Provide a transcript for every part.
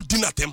dinner them.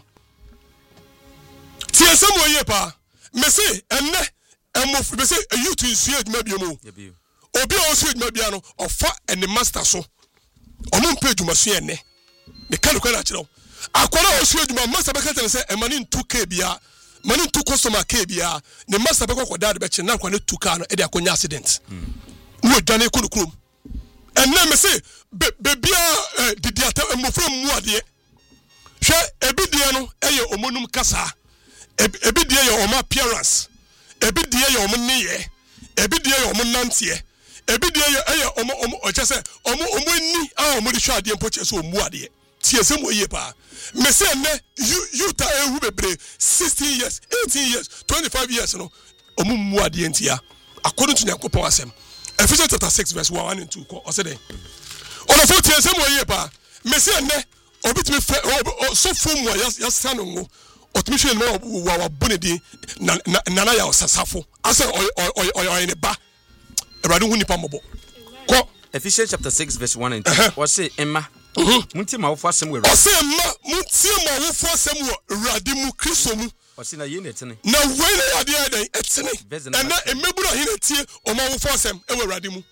Tie some way pa. Me say enne emofo me say a youth in sued maybe mo. Obi also maybe ano ofa and the master so. Omo page maso enne. Me kan ko na kire. Akwara also adwuma master be ka say e mani 2k bia. Mani 2 customer k bia. The master be ko dad be che na kwa ne 2k no e de akonya accident. No dwane ko krum. Enne me say bebia didiata emofo mu ade. Hwe ebidie no eye omonum kasa. Ebidie ye oma appearance. Ebidie ye omo niye. Ebidie ye omo nantie. Ebidie ye eye omo ochese omo ni a omo di hwa ade mpo chese omu ade. Tiese mo ye pa. Me say ne you ta ehu bebre 16 years, 18 years, 25 years no omo mu ade ntia. According to Yakopon asem. Ephesians chapter 6 verse 1 and 2 ko o say den. Ono fo tiese mo ye pa. Me say ne obitimi so fom wa yasano ngo otumishe no wa bonedi nana ya osasafo ase oy ne ba Eradu hu nipa mobo ko Ephesians chapter 6 verse 1 and 2 what say emma munti ma wo fo asem we o say emma munti ma wo fo asem wo Eradu mu Kristo mu o say na ye na etene na we na ade adan etene na emeburu ahina tie o ma wo fo asem e wo Eradu mu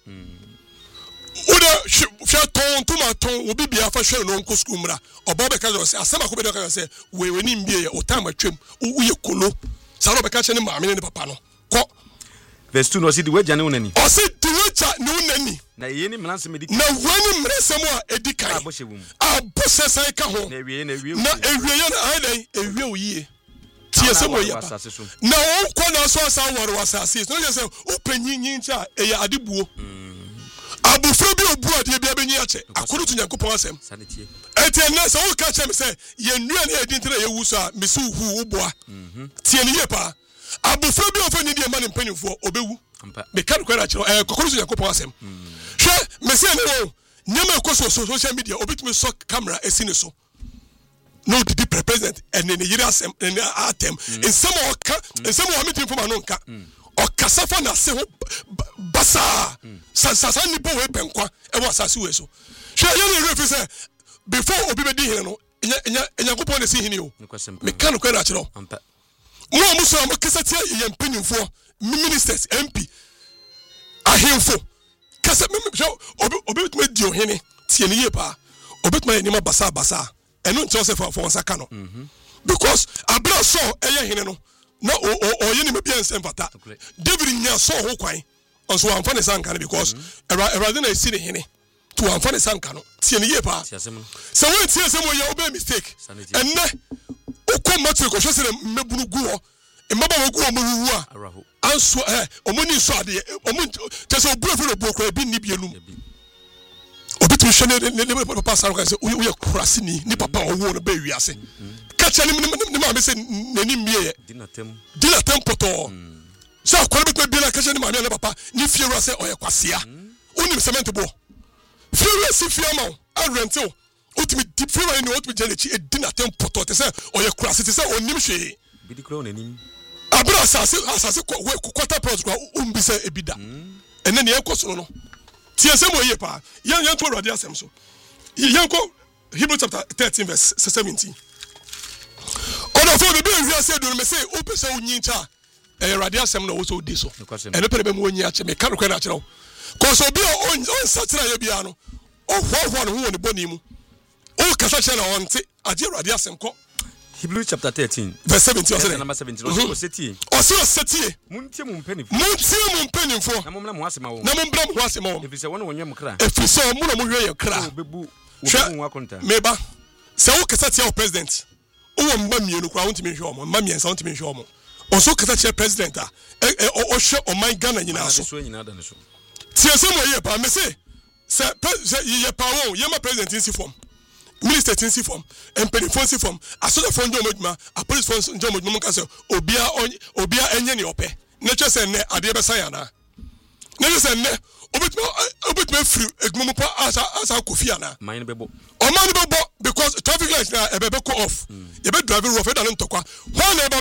Uda ton tomaton obi bia fa hwe no nko school mra obo be ka say asema ko be ka say we ni mbie o time atwam uye kolo sa ro be ka che ne maame ne papa no ko verse 2 no see the way jane unani o say the way jane unani na ye ni mlanse medika na wani mrese mo a edikan abose sai ka ho na ewie na ewie na ai ewie oyi tie se mo ye pa na o ko na so asa waro asase no je say o panyinyin cha e ya adebuo abufra bi obu ade bia benyi ache akoru to Yakopon asem etienne so o ka che me say ye nua na edi ntere ye wuso a me su hu uboa tie ne ye pa abufra bi ofani de mane mpanimfo obewu me ka ko na che akoru to Yakopon asem hwe me say ne wo nyama ko so social media obitumi so camera esine so no did president and ne yiri asem ne atem ensem o ka ensem o meeting for manonka o kasafa na se ho basa sasa ni bo we penkwa e wa sase we so hwe ye ne refi say before obi be di hene no Yakopon ne si hene o me kan ko na kire mo muso am kasa tie ye mpanimfo ministers MP ahemfo kasa me obi me di o hene tie ne ye pa obi me ni ma basa eno nti o se for nsaka no because abra so eye hene no na o ye ni me bia nsem fata David nya so ho kwan onso amfa ne sanka because Erade na esi ne hene to amfa ne sanka no tie ne ye pa so we tie se mo ye obe mistake enne o ko mate ko hwese mebunu gu ho emaba wo gu ho mu a anso omoni so ade omo tese obuafo no bokra bi ni bienum obitu hwe ne papa saru ka se uye kurase ni papa owo no ba wiase kacha ni ma be se nani mie dinatem poto so akwara be bi na kacha ni ma ne papa ni fie wura se oye kwasea unim cement bo fie wura si fie ma arento utimi deep fie wura ni utimi jelechi e dinatem poto te se oye kurase te se onim hwe bi di kro nanim abra asase quarter plus kwa umbisa ebida ene ne ekoso no tie se mo ye pa yan to Erade asem so yan ko Hebrew chapter 13 verse 17 ono fo be wi ase do me say o pese onyin cha Erade asem na wo so di so ene pere be mo onyin ache me kan ko na kire ko so bi on satira ye bia no o hwo no ho ne boni mu o kasa che na onte ade Erade asem ko Hebrew chapter 13 verse 17 verse number 17 o setie muntie mu mpanimfo na momna mo asema wo efise wona wonwe mu kra efise mo na mo hwe ye kra obebu akonta meba se wo kasa tie o president o wo mba mienu kwa wontimi hwe o mba miensa wontimi hwe o mo o so kasa tie president a o hwe o man Ghana nyina so tie se mo ye pa me se ye pa wo ye ma president insi form minister tinsi form employee fonsi form asoja fon jo moduma a police fon jo moduma ka se obia enye ne ope ne twa se ne ade be san yana ne twa se ne obetuma free egmumu pa asa kofi ana man be bo o man be bo because traffic light na e be go off e be drive rough e da ntokwa ho na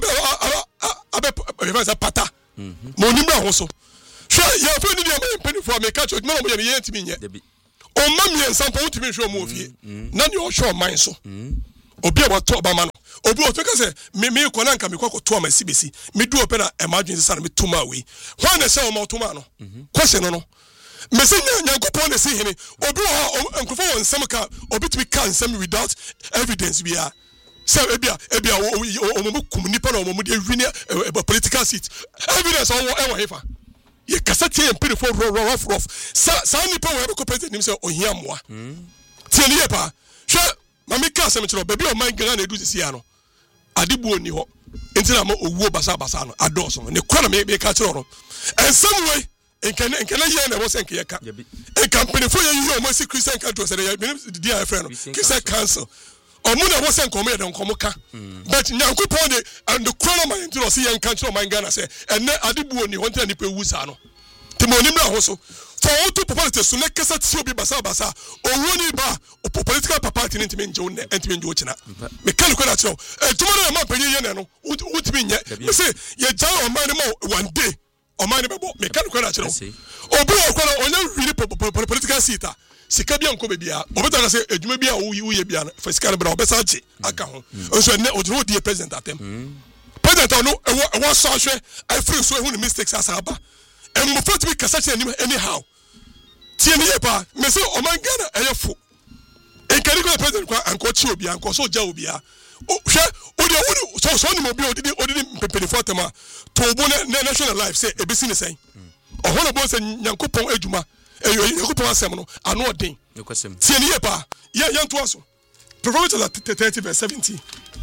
e ba pata mo nimra ho so sure ya fo ni dey employee for me catch oduma mo ye ntimi nye o ma mi ensampo utimi hwe mo ofie na ne o hwe o man so obi a wato obama no obi o to ka say me ko na nka me kwako to amasi besi me du ope na emergency sa na me to ma we ho na say o ma to ma no question no me say nyankopon na say hene obi o nkofo won nsem ka obi to be can nsem without evidence bia say ebia o mo kum nipa na o mo de hwini political seat evidence o e wo hefa ye kasati en pere for rough sa nipa we be ko president nim say ohia moa tie ne ye pa hwe mami ka asem kiro baby o man Ghana na edu sisi ya no adebu oni ho enti na mo owuo basa no adoso ne kwa na me ka kiro no en some way enkene ye na wo sen ke ye ka en company for ye mo si Christian country say ya dia friend no Christian council omo na wo sen komo ye don komo ka but nyankopon de and the crown man enti no say ye nka kiro man Ghana say enne adebu oni ho enti na nipa wu sa no timoni mra ho so for all to politics so let kasa ti obi basa owoni ba political party ni ntimi nje wonne ntimi nje ochina me kan ko na chiro tomorrow ma panyi ye ne no utimi nye me say ye ja o man mo one day o man be bo me kan ko na chiro obi o ko na onya hwiri political seat sika bia nko be bia obeta na say adwuma bia wo ye bia for sika bra obesa che aka ho so ne odro die president atem president no e wo so ahwe I free so hu mistakes asaba and mo for to be kasa che anyhow tie ne ye pa me say o man Ghana eyefo enkari ko president kwa anko chi obi anko so ja obi a hwe odi so ni mo bi odi mpempelifo tema to bo na national life say ebesi ne sen o hono bo say nyankopon adwuma nyankopon asem no ano odin tie ne ye pa ye nto aso Proverbs 30 verse 17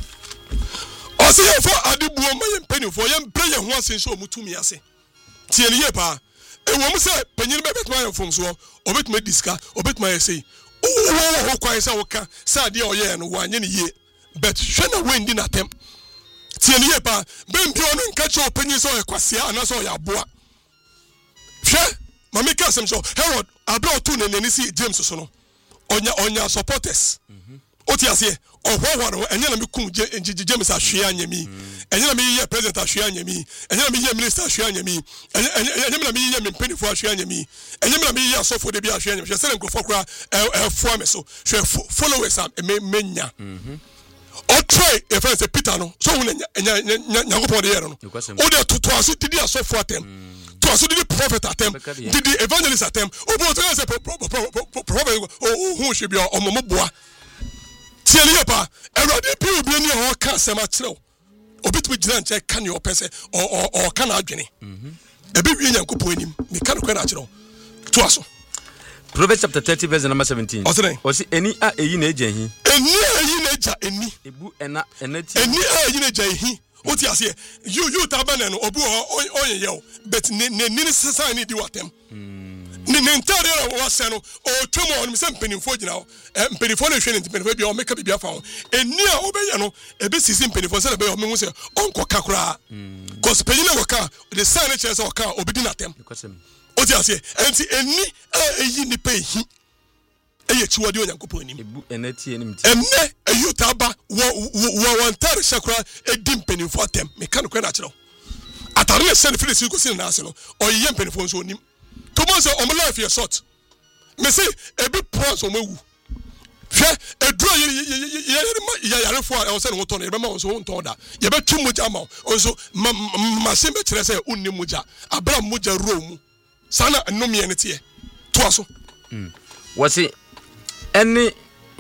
o say ye for adebuo ma ye mpenifo ye mpre ye ho asen so omutumi ase tie ne ye pa e wo mo say panyin be betuma ye fom so obetuma diska obetuma ye say wo kwai say wo ka say de oye no wa anye ne ye but hwe na wendi na tem tie ne ye pa ben bi ono nka che opanyin so ye kwasia ana so ye aboa hwe mama ka sem so Herod abro to ne si James so no onya supporters oti ase ohwa no enye na me kum James ahwe anyami enye na me ye president ahwe anyami enye na me ye minister ahwe anyami enye na me ye mpenifu ahwe anyami enye na me ye asofo de bi ahwe anyami se nkofo kra fo me so hwe followers am menya o try e fa se Peter no so hu nya nyakopon de yero no o de to aso didi asofo atem to aso didi prophet atem didi evangelist atem o bo to say prophet o hu hwe bia o momoboa tie ne pa erade bi obi ni ho ka sema kire obetumi gina nche ka ne opese o ka na adwene ebe wi nyankopon anim me ka no kwa na kire to aso Proverbs chapter 30 verse number 17 o si eni a eyi na eja hi eni a eyi na eja eni ebu enati eni a eyi na eja hi o ti ase you tabana no obu oye ye but ne sesa ni di watem ne ntare wa se no o twemo on me se mpenifo gina o mpenifo na hwe ne mpenifo bia o meka bibia fa ho eni a obeye no ebe sisi mpenifo se na be o me hu se onko kakura cause peyina waka the sign che se waka obedi na tem o ti ase enti eni a eyi ni pe hi eye chiwode onyankopon nim ebu enati enim ti enne ayutaba wo ntare shakura edi mpenifo tem meka no kwa na kire atare ne se ne fili si ko si na ase no o ye mpenifo nso onim Thomas on my life is short. Me say a bit pros on my woo. A draw ye for I was saying what on remember on so on that. You bet too much amount. Also, Masimba Trese Unimuja, Abraham Muja Rome. Sana no me anything. Twaso. Was it any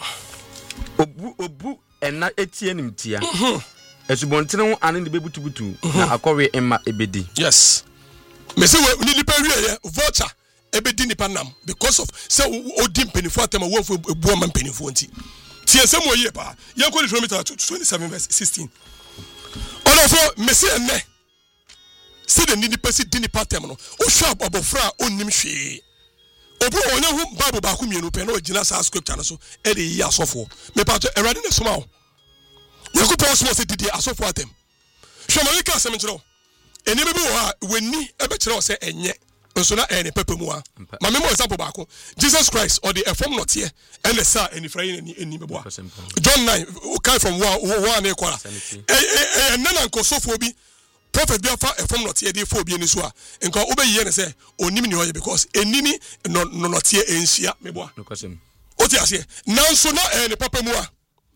obu and not Etienne Tia? As you want to know, and in the baby to na akore Emma Ebedi. Yes. Me say we need the voucher ebedi nipa nam because of say odi mpenifo atem wo fu ebu am mpenifo nti tie sem wo ye pa ye ko Deuteronomy 27 verse 16 onofo me say enne say the need person di nipa atem no o hwa abofra onnim hwe obu onye hu bible ba ku mienu pe na o gina sa scripture no so e de yi asofo me pa to erade ne soma o ye ko pa so say didi asofo atem hwe ma ka sem nchiro eni be bi wo ha weni ebe kire o say enye nso na eni pepe mu a ma me mo example ba ko Jesus Christ or the form not here and the sa eni fra eni be bo John 9 okay from one e kwara nana nko sofo bi prophet bi afa form not here dey for bi eni so a nko obeyi ne say onim ni hoye because enini no not here enhia me bo o ti ase nanso na eni pepe mu a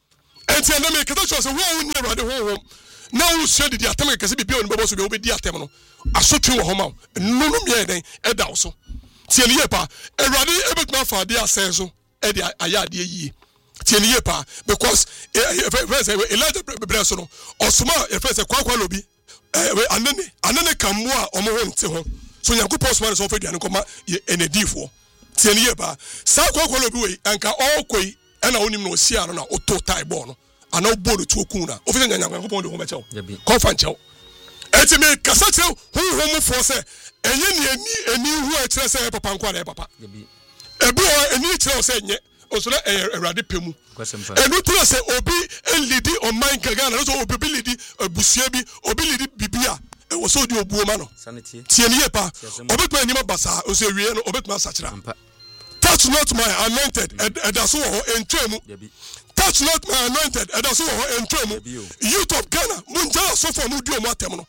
and tell them, because I won't never the home. Now, sir, the atomic because be on Bobos will be the atom. I saw two home. No, a also. Tell Yepa, a radi ebit my father says so, Eddie Ayadi ye. Tell Yepa, because Elijah Bresson or Suma, a first a Quaqualobi, and then come more on my own. So you could post one of it and come in a D4. Tell Yepa, Saqualobi, and can all quay, and I only know Siana or Totai Bono. And no board to Kuna. Often I am going to home. Confancho. And to make Casato, who home for say, and you new who I say, Papa, Papa. A boy, a new child saying, also a radipimu. And no to say, Obi, and Lady or mine Kagana, also ability, a Busiabi, ability Bibia. It was so do a woman. Sanity. Tieniepa, Obit my name Bassa, or say, Obit Massatra. Touch not my anointed, and that's all in Tremu. Touch not my anointed, and that's all in Tremu. Youth of Ghana, Munja, so far, Mudio Matemno,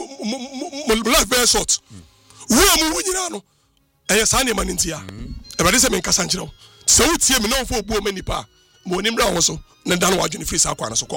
life very short. Who am Winano? And yes, I am an India. And I am in Casancho. So it's him no for women, Nipa, Monim also, Nandano, Free Sakwana Soko.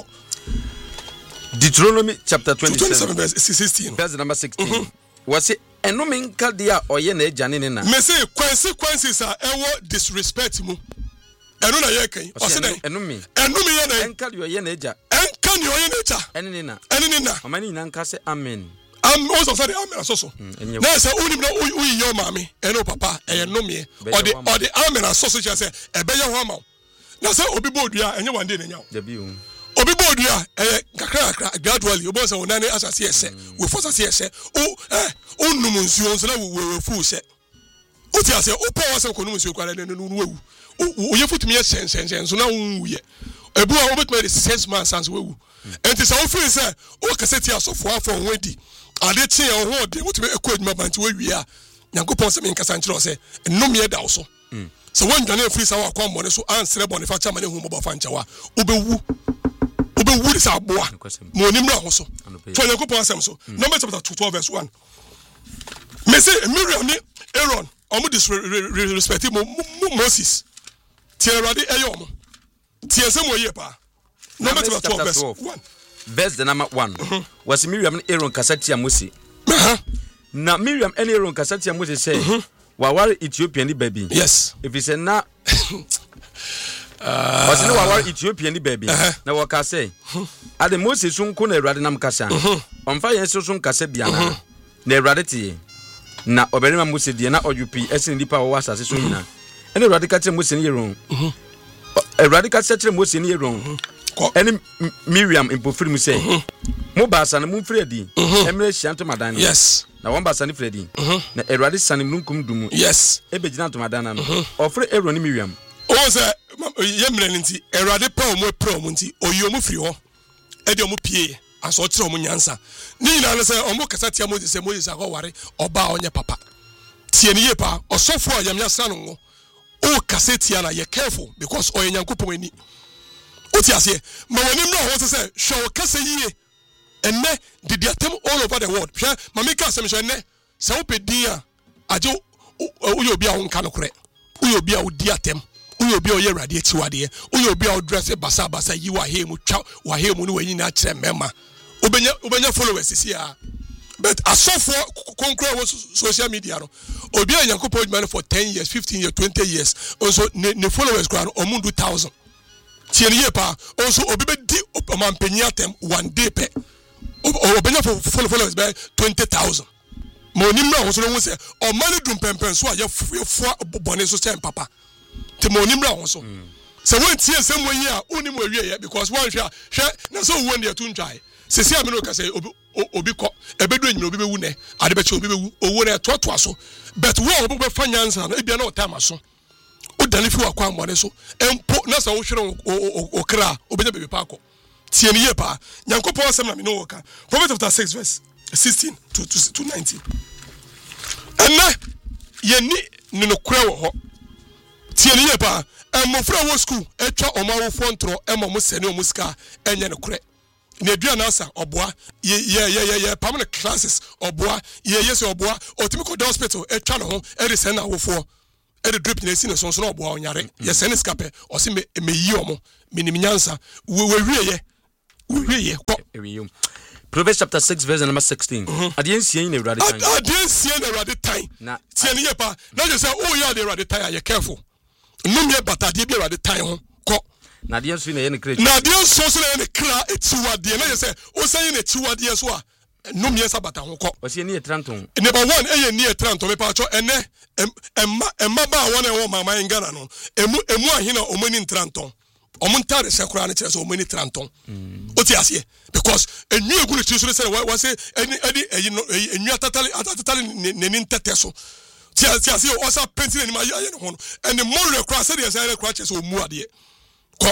Deuteronomy chapter 27, verse 16. Verse number 16. Was it? And no mean Kadia or Yene Janina. May say consequences are ever disrespect mu. And no yeke. Or say and no me. And no me and call your Yeneja. And can your Yeneja. And Nina. And Nina. How many Nanka say amen? I'm also saying amen also. Now say only no your mommy and no papa and no me. Or the amen association say e be your home. Now say obi bodua and you one day now. Obi bodua kakra gradually obo say onane asase ese we force asase ese o num nsuo so na we fu se o ti ase o power say ko num nsuo kwara no wewu o ye futumi sen so na wu ye ebu a obetuma de 6 months sans wewu enti say o free say o kaseti asofo afọ wedi ade tie o ho de wotumi ekọ adwuma banti wewi a Nyankopon say me nkasa nkyere o say num ye da so so when dwane free say wa kwa mbone so ansere bone fa chama ne hu bobo fa nchawa obewu would is our boy. Monimra also. For your couple of so. Number chapter 12, verse 1. May say Miriam, Aaron, almost disrespecting Moses. Tierradi Ayom. Tiasamo Yepa. Number chapter 12, verse 1. Verse the number 1. Was Miriam Aaron Cassatia Musi. Now Miriam and Aaron Cassatia Musi say, Wawari Ethiopian baby. Yes. If he said not. Was no our Ethiopian baby. Na waka say. Ade Moses sun ko na Awurade nam kasa. Onfa yen so sun kasa bia na. Na Awurade tie. Na oberima Moses die na ojupi esen nipa wo asase so nyina. Ene Awurade ka kire Moses ni yeron. Awurade ka kire Moses ni yeron. Ene Miriam impofiri mu say. Mo ba asa na mu mfiri adi. Emre hia to madan. Yes. Na won ba asa ni fredi. Na Awurade sanim nunkum dumu. Yes. Ebegina to madan na no. Ofre Aaron ni Miriam. O say yemre nti Awurade pa o mo pro mo nti oyomu firi ho e de o mo pie aso kire o mo nyansa ni nyina ne say o mo kasa tia Moses say Moses akoware oba onye papa tie ne yepa osofo ayamya sa no o kasa tia na ye careful because o Nyankopon ani o ti ase ma woni mra ho say hwe o kasa yie enne did atem all over the world hwe ma me ka asem hwe enne se o pedin a aje o yo bia ho nka no kore o yo bia o di atem uyo bi oye Awurade atiwade uyo bi o dress basa yi wa he mu twa wa he mu no wanyi na kire mema obenya followers sia but asofo konkro wo social media no obi a Nyankopon adwuma for 10 years 15 years 20 years also ne followers kra o mundu 1000 tieniye pa also obi be di omampani atem one day pe obenya followers by 20,000 mo ni mra wo so no say o mani dum pempen so a ye fo bone so say papa te mo nimra ho so se won tie sem won yi a oni mo awie because one hwe na so won de tun twai se se amino ka say obi ko ebedu enyina obi bewu ne ade be che obi bewu owo na totoa so but wo obi be fanyansa na ebia na o time so o dane fi wa kwa mbone so empo na so wo hwere o kra obenya bebe pa akọ tie ne ye pa Nyankopon asem na me no woka Proverbs chapter 6 verse 16 to 19 ana ye ni no kra wo ho tieni ye pa emofra wo school etwa omawofo ntro emom sene omuska enye ne kure ne adua na asa oboa ye permanent classes oboa ye yes oboa otimi ko hospital etwa no ho ere sene awofo the drip in the scene so no boy yare yes any scape or see me yomo minimiansa we Proverbs chapter 6 verse number 16. I didn't see any ready time. I didn't see any ready time. Now you say oh yeah they ready time you careful. No me but I dey ready time ko. Na dey so na any create. Na dey so na any kra etiwa dey na you say o say na etiwa dey so a no me sabata ho ko. O say ni etranton. Number 1 eye ni etranton me pa cho ene emma ba won e wo mama ngana no. Emu ahina omani etranton. Omuntare sekura na kire so omani etranton. O ti ase because enu egunu ti so say we say enu atatali ne ntete so. Ti ase o sa painting ni ma ye ne ho no. And the more rekra say dey say rekra kire so omu ade. Ko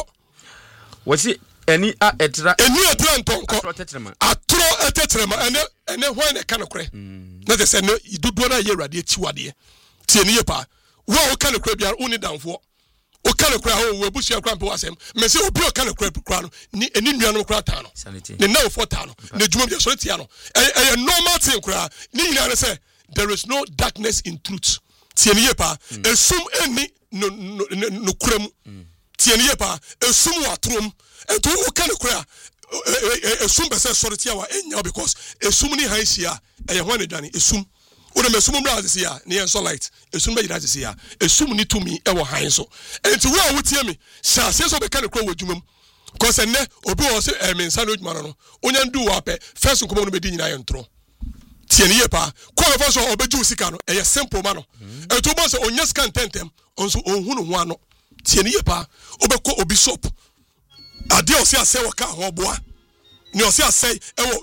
wasi eni a etra ntonko atro etetrema ene ho ne ka nokre na de se no idudo na ye urade atiwade tie ne ye pa wo o ka nokre bia uni danfo o ka nokre ho wo busia kra mpe wasem me se obi o ka nokre kra no ni eni nuanom kra ta no ne na ofo ta no ne dwuma bia so tia no e normal thing kra ni nyina ne se there is no darkness in truth tie ne ye pa esum eni no krem tie ne ye pa esum watrom ento o kan kura esum be say sorry tia wa enya because esum ni hansia e ye ho ne dwane esum o de mesum mra ase ya ne yen so light esum be yira ase ya esum ni tumi e wo han so enti wo a wo tie mi sha se so be kan kura wo dwumam because enne obi wo se me nsa no dwuma no onya ndu wo apɛ first nkomo no be di nyina ye ntro tie ne ye pa ko fa so obeju sika no e ye simple ma no ento bo se onya sika tentem onso onhu no ho ano tie ne ye pa obekɔ obi shop ade o se ase waka ho boa ni o se ase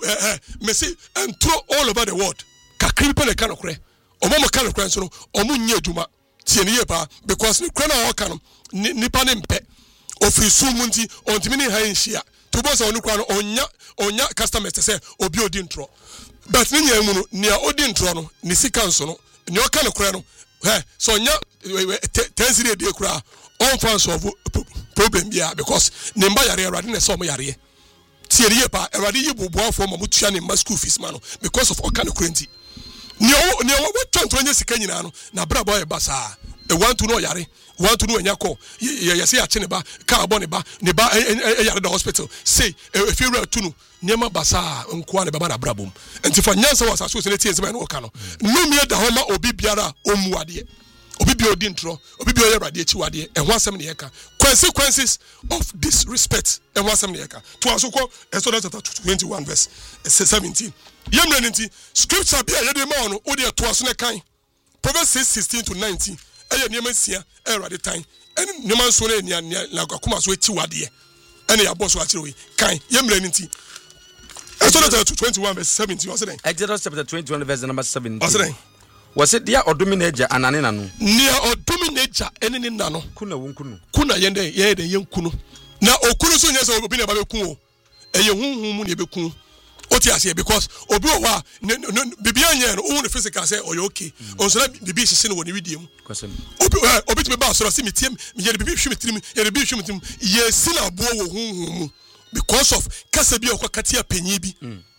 me say entro all over the world ka kripe le kanokre omo ka nokre so no omo nya adwuma tie ne ye pa because ni kra na o ka no nipa ne mpe ofiri sumu nti ontimi ni han hia to bo se onu kra no onya customers say obi odi ntro but ni nya mu no ni odi ntro no ni sika nso no ni o ka nokre no so nya tensiri de kra on fans of problem bia because ne mba yare awade na so mo yare tie ne ye pa awade yi boboa fo mo tua ne mba school fees ma no because of okan kurenti ne o tonto nya sika nyina no na bra boy basa e want to know yare want to know nya ko ye say a che ne ba ka abo ne ba yare the hospital say if you real tunu niema basa nko ne baba na brabom enti fa nyansa wasa so se ne tie se ma no ka no no me da ho ma obi biara omuade obi bi odi ntro obi bi oyerade achiwade e ho asem ne yeka consequences of disrespect e ho asem ne yeka to asoko Exodus chapter 21 verse 17 yemre nti scripture bia ye de ma ono odi to aso ne kan Proverbs 6:16 to 19 eye niema sia erade tan ene niema so ne na akoma so achiwade ene ya boss wa kire we kan yemre nti Exodus chapter 21 verse 17 what's it? Exodus chapter 21 verse number 17 what's it? Was it dia odominaja anane nanu nia odominaja enene nanu kuna wonkunu kuna yende yenkunu na okunu so nyese obi na ba bekun o eye hunhun mu ne bekun o ti ase because obi o wa bibia nya no o ne physical say o okay on so na bibi hye ne woni widiem obi ti be ba so se metiem me ye bibi hwe metrim ye bibi hwe metrim ye sina bo wo hunhun mu because of kasa bi okwatia panyi bi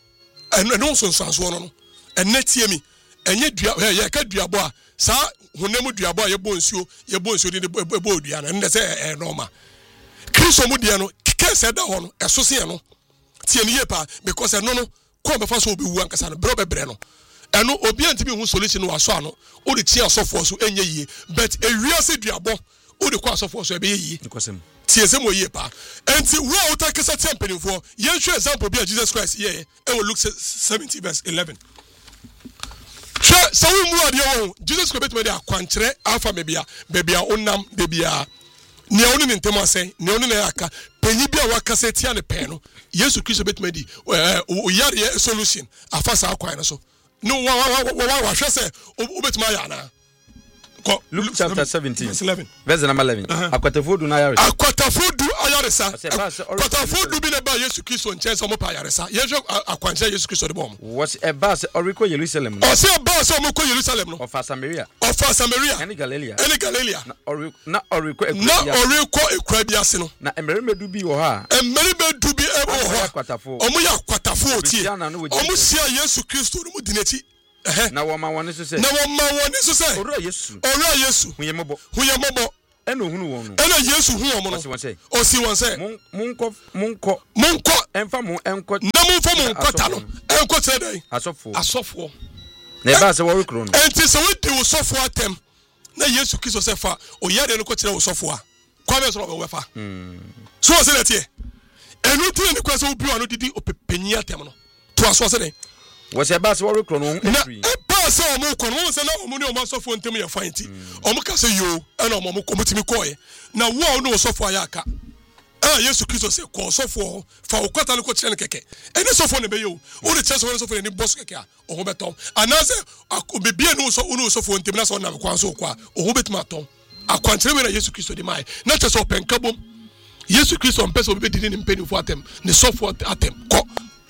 no so nsanso no enne tie mi enye dua ye ka duabo a sa honam duabo a ye bonsuo de bo dua na nde se normal kristo mu de no kike se da ho no eso se no tie ne ye pa because no ko be fa so obi wu ankasa no bro bebre no eno obi antimi hu solution no waso ano o de tie asofo so enye yie but ewiase duabo o de ko asofo so ebe yie tie se mo yie pa enti wo o ta kesa tempenifo ye hwe example bi a Jesus Christ ye e Luke 70 verse 11 so we mu ade wo Jesus ko betime dia kwankyere alfa mebia onam de bia ne onu ne ntem ase ne onu na yaka panyi bia wakase tia ne pen no Yesu Kristo betime di o yare solution afasa akwan no so no wa hwe se o betime ya na Luke chapter 17 verse number 11 akwatafodu na ayaresa akwatafodu bi na ba Yesu Kristo nchen so mo pa ayaresa yejo akwanche Yesu Kristo de bom was a bus oriko Jerusalem o se bus o mo ko Jerusalem no of Samaria any Galilee na oriko ekura bi ase no na emerime du bi wo ha emerime du bi ebo ho akwatafo omo ya akwatafo otie omo sia Yesu Kristo no mu dinechi na wo ma woni so say ora Yesu huyembo eno hunu won no ena Yesu hu omo no osi won say monko emfa mo enko na monfa mo nkota no enko tire dai asofo na e ba se wo rekro no enti se we di osofo atem na Yesu Kristo se fa o yade no ko tire osofo a kwa be so no be wefa so o se na tie enu tire ni kwa se obi wa no didi opepenyi atem no to aso se den wo se ba se wo rekro no se omo ko no se na omo ni omo asofo ntem ye fainti omo ka se yo na omo komutimi koye na wo no osofo ayaka Yesu Kristo se ko osofo fa okota no ko kire ne keke eni sofo ne be yo o de cheso no sofo ne boss keke a o ho beton anase obebie no so unu osofo ntem na so na kwa so kwa o ho betima ton akwantere we na Yesu Kristo di mai na cheso openka bom Yesu Kristo mpese obi didi ne mpenifo atem ne sofo atem ko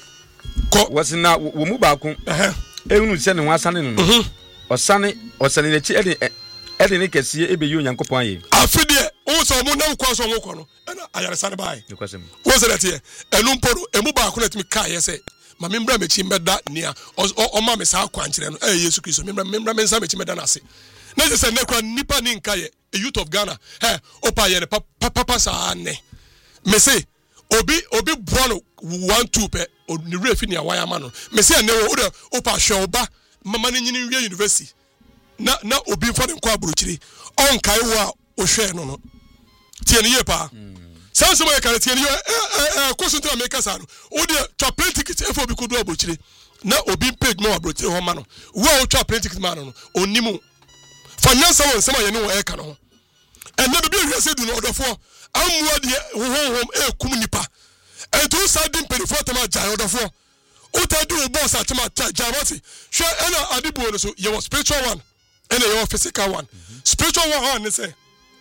wasina wo mu ba ko ehunu se ne ho asane no osane ne chi ede ne kese ebe yi Onyankopon aye afide o so mo na kwa so mo ko no na ayare sane bai wo se lete enu mporo emu ba ko na timi ka ye se ma membra mechi mbeda nia o ma me sa kwa nkire no Yesu Kristo membra mensa mechi mbeda na ase na je se ne kwa nipa ni nka ye a youth of Ghana opa ye ne papa sa ne me say obi buano 1-2 pe ni refi ni awaya ma no me say ne wo de opa hweoba mama ni nyini wie university na obi fa de kwa buruchiri on kai wo a o hwe no tie ne ye pa sanso mo ka tie ne question to make us no o de chaplain ticket e fo bi ko do aburuchiri na obi page mo aburuchiri ho ma no wo o chaplain ticket ma no onimu fanyansa won sema ye ne wo e ka no enne bi wi ase du no odofo amua de hohom kum nipa ento sadin perifo tema jai odofo utadu boss atema jamati hwe ena adibo no so ye was spiritual one ena ye was physical one spiritual one say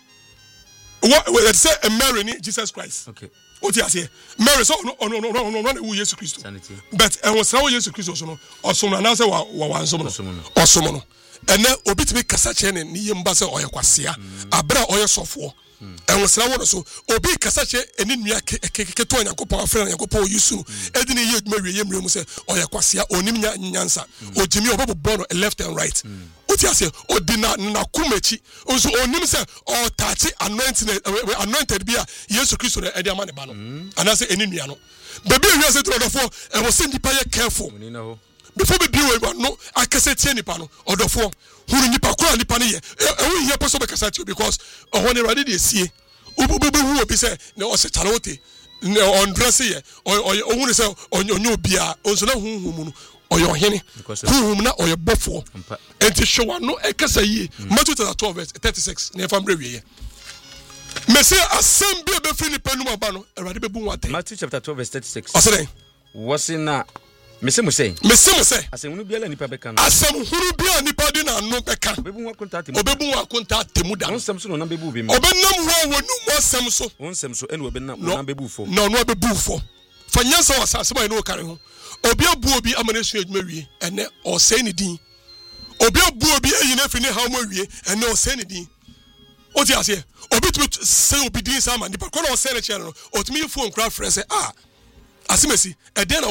what let's say a Mary ni Jesus Christ okay what you say Mary so no who Jesus Christ but and was how Jesus Christ so no osomo na say wa osomo no ene obitimi kasa che ne ni yemba se oyekwasea abra oyesofo enwosra wo so obi kasa che eni nua keketo Onyankopon afra Onyankopon Yesu edi ne ye adwuma wie yemrem se oyekwasea onim nyansa ojimi obobo left and right uti ase odina na kumechi onso onim se o tachi anointed bia Yesu Kristo na edi amane ba no anase eni nua no bebi wi se trodofo enwose ndipa ye careful before be biwe no akase tie nipa no odofo huru nipa kura nipa ne ye ewu here person be kasa tie because ohone ready dey sie obubu hu obi say na o se chalote on dress ye ohun say onyo bia onso na hunhum no oyo hene hunhum na oyo bofo enti showa no ekasa yi Matthew 12:36 na famre wiye Messi asem bi be free nipa numa ba no erade be bu wate Matthew 12:36 osere wasina Mesem say asem biala nipa beka no asem huru bia nipa di na no beka obebu wakonta temu da onsem so no na bebu bi obenam wo wonu mo asem so onsem so ene obenam na bebu fo no bebu fo fanyansa wasase ba no kare ho obi abu obi amane su adwuma wie ene o sei ne din obi abu obi eyi na fini ha mo wie ene o sei ne din o ti ase obi tu say obi din sama nipa ko na o sei ne che no o tumi fo nkra frese asimesi eden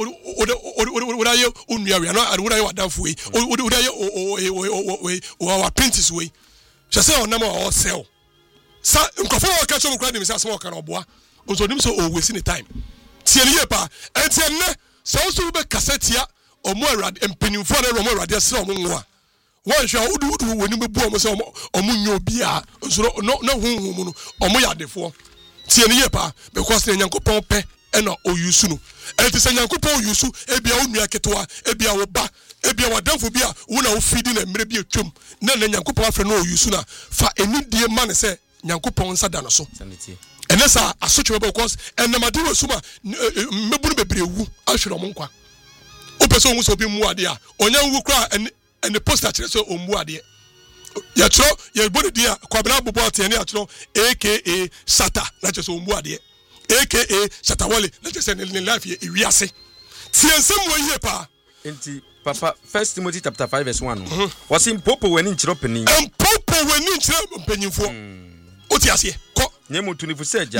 odaye onua no odaye wadanfo yi odaye o apprentice we chese onam o sell sa nkofo o ka chomo kra dem say asem o ka no boa onso nim so o waste ni time tie ne pa entie ne so so be kasetia omo awrade empenimfo na omo awrade se omo nwa won hwa udu woni be bu omo se omo nyo bia onso no hunhum no omo yadefo tie ne pa because ne Nyankopon pe ena oyusu no enti se Nyankopon oyusu ebia onua ketwa ebia wo ba ebia wadanfo bia wo na wo fidi na mre bia twem na Nyankopon afre no oyusu na fa enidie ma ne se Nyankopon nsa da no so enesa asotwe because enamade wo suma mebunu bebrewu ahwere mo nkwa opeso onwu so obi mu ade a onya nwu kra ene poster kire so omu ade ya tro ya body dia kwabena bobo atene atro aka sata na kire so omu ade aka Shatawale na just ne life ye wiase tiensem wo yie pa enti papa 1 Timothy chapter 5:1 was in popo weni nchiro penin popo weni nchiro penyimfo oti ase ko nemo tunifu seja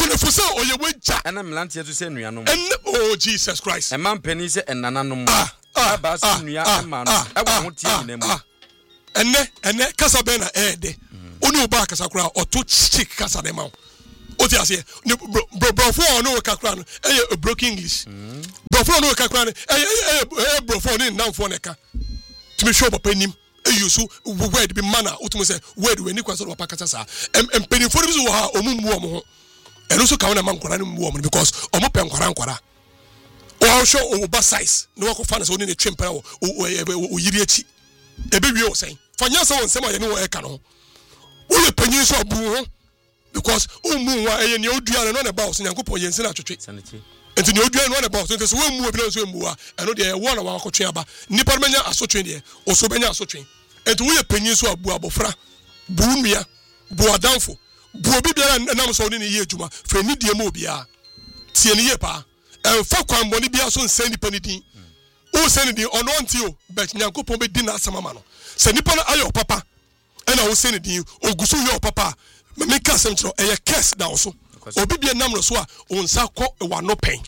oye weja ana mlante yesu se nuanom oh Jesus Christ e man penin se enananom aba so nua ama no aba ho tie nyina mu ene kasa be na ede oni oba kasa kura oto chick kasa de ma o ti ase bro for no kakura no broken English bro for no kakura no bro for no now for neka to me show papa nim use word be manner utumo say word we ni kwasa do papa kasa sa empenifo bi so ha omummu omo ho eno so ka wona man kwara no mu omo because omo pe nkwara o show oba size no ko fa na so ni twempa o yiri achi ebe wi o sen fanya so won sema ye no e ka no o le panyin so abu ho because o mu wa e ne odua no na ba o so Nyankopon yense na twetwe enti ne odua no na ba o so enti so wo mu obi na so mu a eno de e wo na wa akotwe aba nipa menya asotwe de o so benya asotwe enti wo ye panyin so abu abofra bu nua bu adanfo bu obi bia na so ni ye adwuma fa ni die ma obi a tie ni ye pa fa kwan boni bia so nsen nipa ni din o sen din ono nti o bet Nyankopon be din na asama ma no se nipa na ayo papa ena o sen din ogusu yo papa me ka sem tro eye curse da so obi bia nam no so a onsa kɔ wa no pen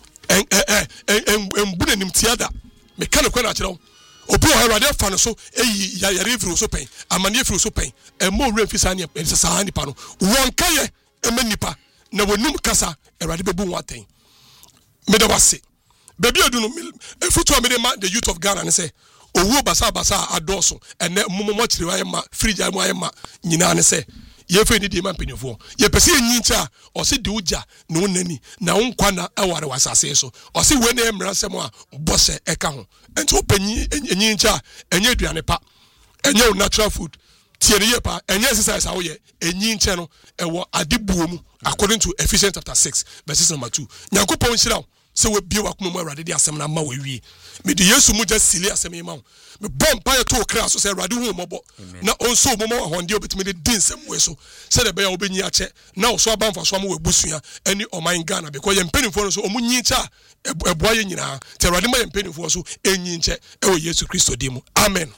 embuna nim tiada me ka ne kwa na kyerɛ obi o Awurade fa no so eyi ya refiri so pen amane refiri so pen mo refiri sa ne sa nipa no won kaye nipa na wonum kasa Awurade bebu waten me da wase baby adunu futu me ma the youth of Ghana ne say owu basa adoso ene momo chiri wa ma fridge amu ayema nyina ne say ye fe ni di ma mpanifo ye pese enyincha o se de uja na onani na wonkwa na aware wasase so o se we na emra sem a bose eka ho enti opanyi enyincha enye aduane pa enye natural food tie ne ye pa enye exercise awo ye enyincha no ewo adebuo mu according to Ephesians chapter 6 verse number 2 Nyankopon hira se we bie wakoma mu Awurade de asem na ma we wie me de Yesu mu just sili asem yi ma me bom pa ye to kra so se Awurade hu mobo na onso momo ahonde obetimi de din sem we so se de be ya obenyi ache na so abanfa so am we busua ani oman Ghana because ye mpenifo no so omunyi cha eboa ye nyina te Awurade ma ye mpenifo so enyi nche e wo Yesu Kristo dimu amen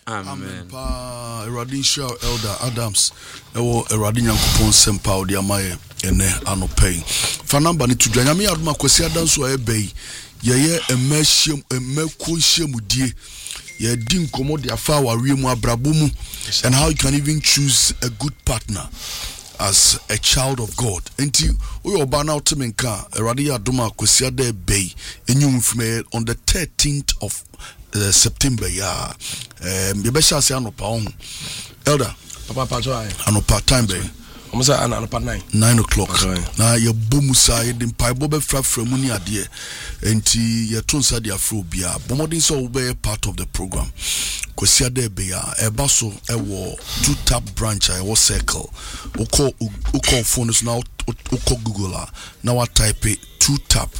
pa Awurade show Elder Adams e wo Awurade Nyankopon sempa odi amaye ene anopay fa number ni tudwa nyame adoma kwasi adanso a ebei ye emekuhyiamudie ye din komo de afa awarie mu abrabo mu and how you can even choose a good partner as a child of God enti we oba na otemenka Awurade ya adoma kwasi ada ebei enyum from on the 13th of September ya ye be sha se anopa ho Elder papa anopa time be almost an 9 o'clock. Na ye bomusa ye dem pai bobe fra mu ni ade enti ye tonsa de afro bia bomodin so be part of the program kosia de be ya eba so e wo two tap branch I was circle uko phone so now uko Google na wa type two tap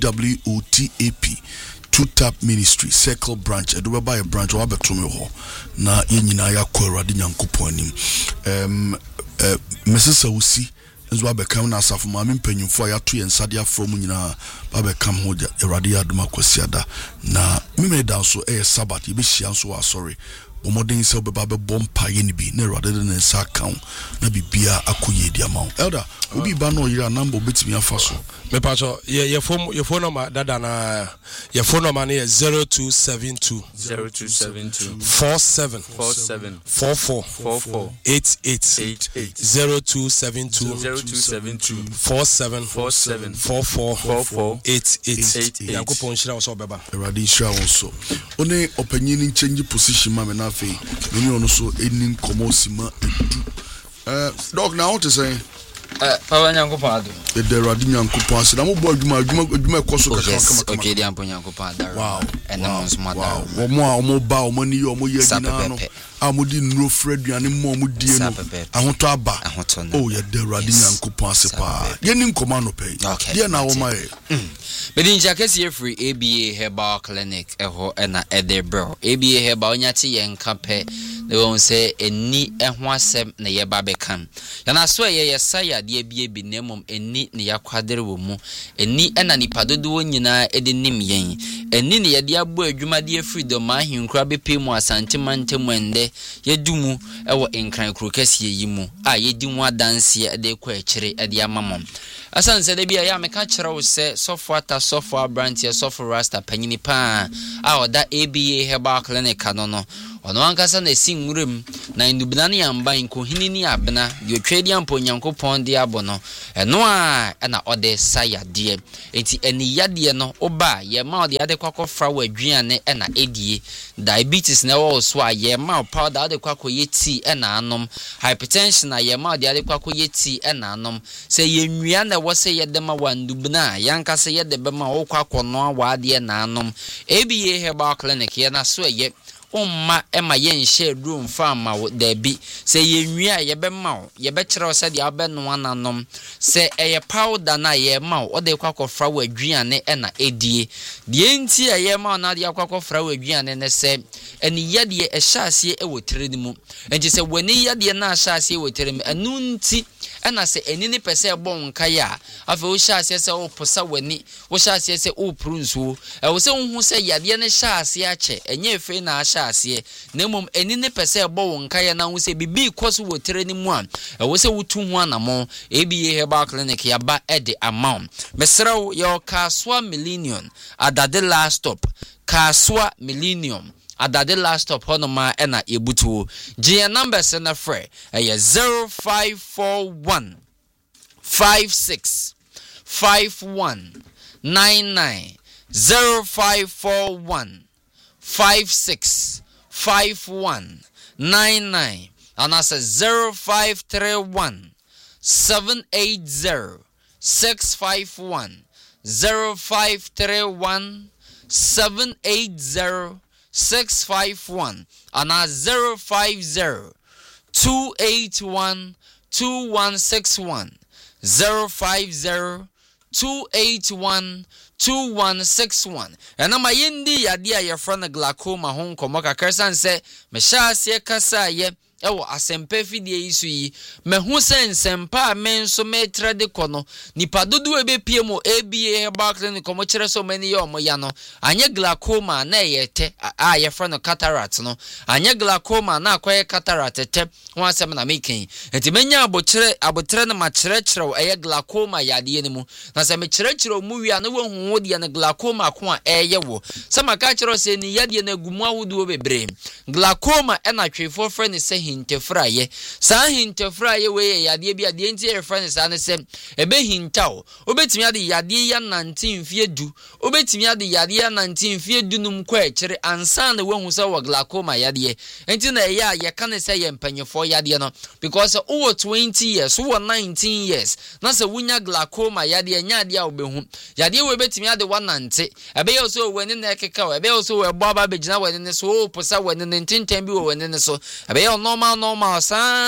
TWOTAP two tap ministry circle branch edo be buy branch wa beto me ho na ye nyina ya ko Awurade Nyankopon anim Mrs. Awusi nzo abekam na asafo ma mpanyimfo ya to yensade afro mu nyina abekam ho Awurade adoma kwasiada na memeda so Sabbath ye be hia so wa sorry omodin se obeba be bompa ye ni bi na Awurade de nsa kan na bibia akoye di ama Elder obi ba no yira number betimi afa so me pacho ye phone number dada na ye phone number na 0272 47 44 88 0272 47 44 88 Yankopon shira wo so beba Awurade shira wo so one opanyini change position ma me na fe me no so enin komosima edu dog na what to say Papa Nyankopon ado. The Awurade Nyankopon ase na mo bo adwuma ekoso kaka okay di ampo Nyankopon ado. Wow. And now so mother. Omo ba omo ni omo ye gina no. Amodi nro fraduane mo omo die no. Ahoto aba. Oh ye the Awurade Nyankopon ase pa. Ye ni nkoma no pe. Ye na wo ma ye. Bedi nja kesi free ABA Herbal Clinic eho na Edebro. ABA Herbal onyate ye nka pe. They won't say eni eho asem na ye ba bekam. Yana so ye yesaya de bi nemom eni ne yakwadere wo mu eni ena nipadodo nyina ede nim yen eni ne ye de abo adwumade freedom ahinkura bepemu asantemantemu ende yedumu ewo enkran krokasi yi mu a yedi mu adanse ede kwa akire ede amamom asan se de bia ya meka kyerɛ wo se software branch software rasta panyini pa a oda ABA Herbal Clinic no ono ankasa na esi nwurem na indubina ne yamba nkohini ni abena de otwedi ampo nyankopɔn de abo no ɛno a na ɔde sayade enti eni yade no oba ye ma ɔde ade kwakɔfra wadwiane na edie diabetes na wo so a ye ma powder ade kwakɔye tea na anom hypertension na ye ma ɔde ade kwakɔye tea na anom se ye nwia na wo se ye de ma wandubina yankasa ye de be ma wo kwakɔno a wade na anom ABA Herbal Clinic ye na so ye umma ema yen share room farma there be say ye nwia ye be ma ye be kire se de abeno ananom se eye powder na ye ma o de kwakofra wadwiane na edie de enti ye ma na de kwakofra wadwiane ne se eni ye de ehyaase e wotire ni mu enti se wani ye de na ahyaase e wotire mu anu nti ena se eni ni pese bon kaya afa o hyase se o posa wani o hyase se o prunsuo e wo se hu se yade ne hyase ache enye efe na hyase na mom eni ne pese bon kaya na hu se bibi koso wotire ni mu a e wo se wutu hu anamo ABA Herbal Clinic ya ba ede amount mesrawo yo Kaswa Millennium adade last stop Kaswa Millennium adade last stop honoma ena ebutu GN numbers na frɛ ɛyɛ 0541 56 51 99 0541 56 51 99 and I said 0531 780 651 0531 780 651 and 050 281 2161 050 281 2161 and I'm a yindi yadia your friend glaucoma home komoka kersan say me sha se kasa ye ewo asempa fidie isu yi mehu sensempa menso metra de kono nipa dodo ebepie mo ABA Herbal Clinic komo kire so mani yo mo ya no anye glaucoma na yete a ye fra no cataract no anye glaucoma na akoye cataract te ho asem na mekin enti menya abotre na ma kire eye glaucoma yade ni mu na se me kire mu wi na wo hu de na glaucoma ko a eye wo se maka kire se ni yade na gumu awodo bebre glaucoma e na twefo fra ni se hintefraye sa hintefraye we yade bia de enti e friend sa ne se ebe hintaw obetimi ade yade ya 19 fie du obetimi ade yade ya 19 fie du num kwa ekire ansa na wahu se wa glaucoma yade enti na ya ye kan se ye mpanyefo yade no because o 20 years o 19 years na se wunya glaucoma yade nya ade a obehu yade we betimi ade 190 ebe ye so wani na ekeka ebe ye so we bo aba begina wani ne so o posa wani ne ntintan bi wani ne so ebe ye normal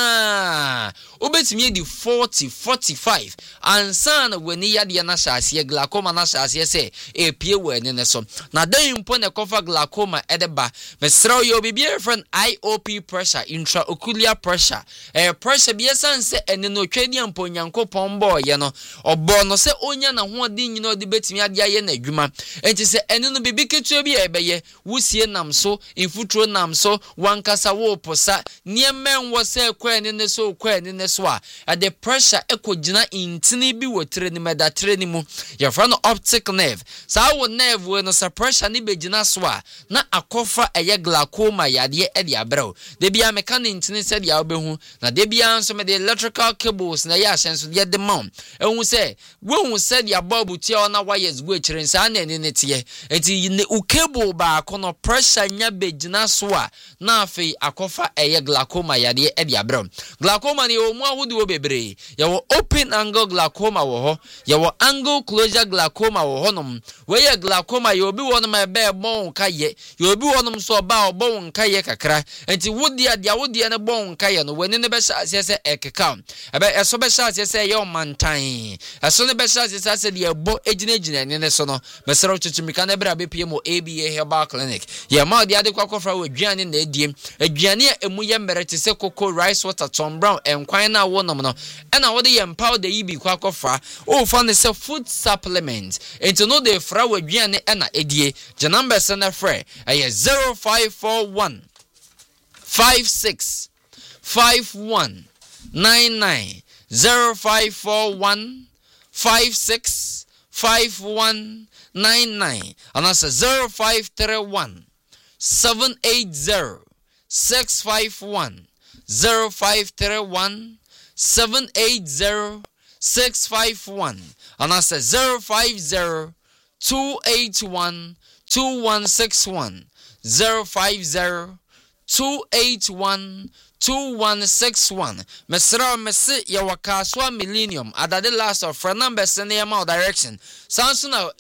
sa obetimi di 40 45 ansa na wani yade na hyase glaucoma na hyase se epie wani ne so na dan mpo na kofa glaucoma edeba mesraw yo bibia friend IOP pressure intraocular pressure pressure bi esanse ene no twedi ampo nyankopon bo ye no obo no se onya na ho ade nyina ode betimi ade aye na adwuma enti se ene no bibi ketua bi ebeye wusie nam so infutro nam so wankasa wo posa niemen wo se kwani ne so kwani ne so a the pressure ekogina intini bi wotre ni medatre ni mu ye fra no optic nerve sa wo nerve we no sa pressure ni begina so a na akofa eye glaucoma yade e de abrɛw de bia meka ne intini se de abehu na de bia nso me de electrical cables na ya hyenso de de mount ehun se wo se de ababu tia na wires go ekire nsa na ne ne tie enti ne u cable ba kono pressure nya begina so a na afei akofa eye glaucoma yade e de abrɛw glaucoma ni o mu ahudu wo bebre ya wo open angle glaucoma wo ho ya wo angle closure glaucoma wo honom we ye glaucoma yo bi wonom ebe bon kaye yo bi wonom so ba bon kaye kakra enti wodi adia ne bon kaye no wani ne be sha se ekeka ebe eso be sha se ye omantan eso ne be sha se de ebo ejina ne so no mesero chichimika na bra be pie mo ABA Herbal Clinic ye ma de ade kwakofra wadwane na ediem adwane a emu ye mmerete se koko rice water Tom Brown enkwan na wonom no ena wo de ye empower the ibi kwakofra o fa ne se food supplement enti no de fra wadwane ena edie je number se na frɛ ɛyɛ 0541 56 51 99 0541 565199 and that's 0531 780 651 0531 780 651 and that's 050 281 2161 050 281 2161 Mesra Messi Yawakaswa Millennium Ada the last of friend number send your direction Sansuna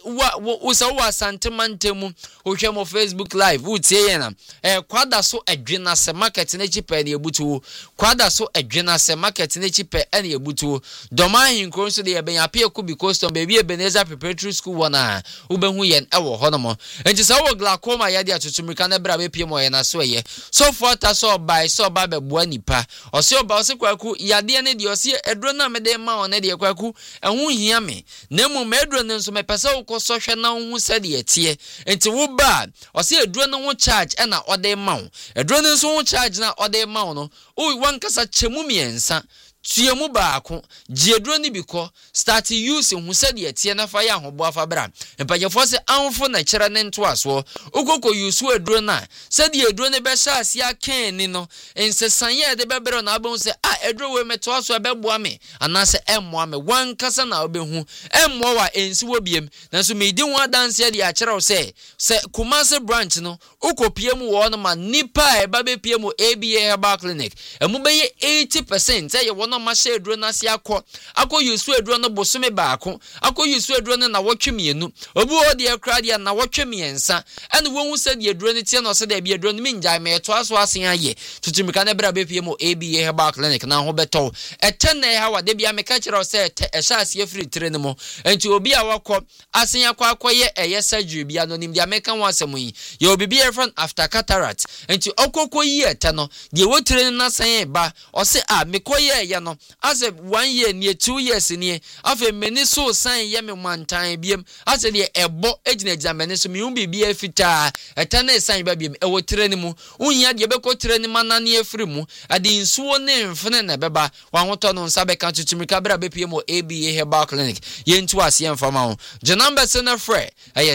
wa santimantemu uhwemo Facebook live utie na kwada so adwena se market na chipe na ebutu kwada so adwena se market na chipe na ebutu doma hinkro so de ben apia ku because to baby Ebenezer Preparatory School wana ubehu yen ewo honomo enti se wo glaucoma yade atotumika na bra be pie mo ye na so ye so for ta so by so ba be boa nipa ose oba ose kwaku yade ne de ose edro na me de ma on de kwaku ehu hia me na mu me edro ne nso me pesa wo koso hwe na hu se de etie enti wo ba ose edro ne ho charge e na ode ma wo edro ne nso ho charge na ode ma wo no o wankasa chemu miensa tuemu baako jiedro ni biko start use hu se de etie na fa ya hobo afa bra empagefo se anfo na kire ne nto aso okoko use edro na se de edro ne be sha asia kan ni no ensesan ye de bebere na abon se edro we meto aso ebeboa me anase emmoa me wankasa na obehu emmoa wa ensi wo biem na so me di ho adanse de a kire wo se Kumasi branch no ukopie mu wo no ma nipa e ba be pie mu ABA Herbal Clinic emu be ye 80% ye no ma share edro na se akọ yusu edro no bosome baako akọ yusu edro no na wotwe mienu obu odi ekra dia na wotwe miensa ene wonhu se de edro no tie no se de bi edro no minjai me to aso asen aye tutumika na bra be pie mu ABA Herbal Clinic na ho beto etene ha wade bia me ka kire se ehya ase free tire no mo enti obi a wakọ asen akọ ye surgery bia no nim dia me kan wasem yi ye obi bia friend after cataract enti okoko yi ete no de wotire na san ba o se me koye no as 1 year near 2 years near afa meni so san ye me mantan biem as de ebo ejina examine so me umbi bia fita etana san ba biem e wotire ni mu unya de beko tire ni manane afiri mu ade nsuo ne mfene na beba wa hoto no nsa beka tutumika bra bepie mo ABA Herbal Clinic ye ntu ase mfama ho je number se na frɛ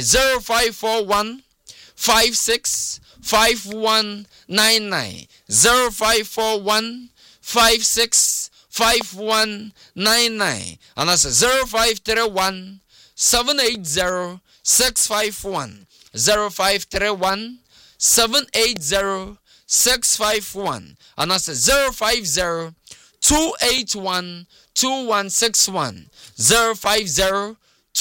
0541 565199 0541 565199 and that's 0531 780 651 0531 780 651 and that's 050 281 2161 050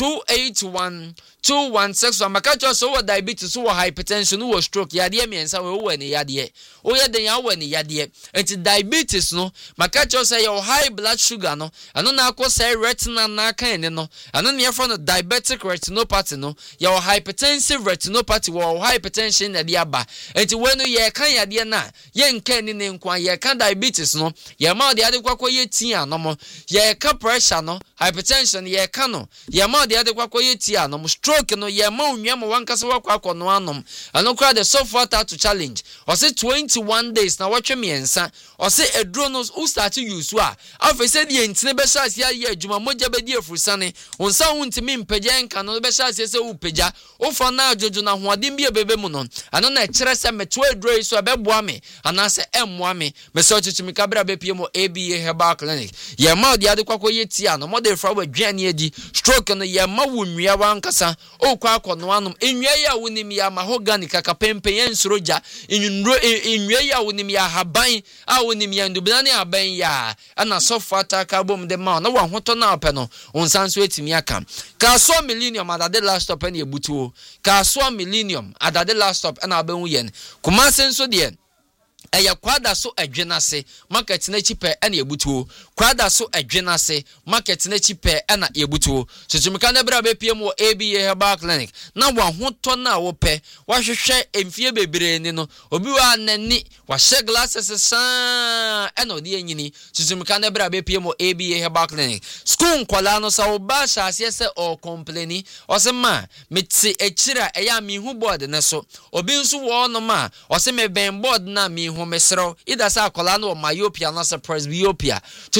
281 2161 makacho so what diabetes or hypertension or stroke yade miensa we wo ni yade o ye den ya wo ni yade enti diabetes no makacho say your high blood sugar no ano na akose retina na kan ni no ano ne for no diabetic retinopathy no your hypertensive retinopathy or hypertension na dia ba enti we no ye kan yade na ye nkan ni ne nkwa ye kan diabetes no ye ma de ade kwakọ ye tia no mo ye ka pressure no hypertension ye ka no ye ma de ade kwakọ ye tia no mo no ye ma onwia mo wankasa wakọ no anom ano kra the soft to challenge o say 21 days na watwe miensa o say edro no who start to use a afa say de entine be sha ase ye adwuma moja be di afurusane onsa huntimi mpagya nka no be sha ase se upagya o fa na ajojo na hoadem bia bebe mu no ano na kire se meto edro so beboa me anase emmoa me me so chichimika bra be pie mo ABA Herbal Clinic ye ma de ade kwakọ ye tia no mo de fra wadwane adi stroke no ye ma wonwia wankasa o kwa akono anom enwia ya wonim ya mahogany kakapempe yensuroja enwia ya wonim ya haban a wonim ya ndubana ne haban ya ana sofata ka bom de ma na wahoto na ope no onsanso etimi aka ka so millennium adade last stop na ebutuo ka so millennium adade last stop na abenwu yen Kumasi nso de eya kwada so adwenase market na chipe na ebutuo kwada so adwenase market na chipe na ebutuo chichimika na bra be piem wo ABA Herbal Clinic na wa hoto na wo pe wa hwehwe emfie bebre ni no obi wa nani wa hye glasses sa na odi anyini chichimika na bra be piem wo ABA Herbal Clinic school nkwala no sa wo ba sha ase se o complaini o se ma meti echira eya mi hu board ne so obi nso wo no ma o se me ben board na mi ho mesro ida sa akola no myopia na sa presbyopia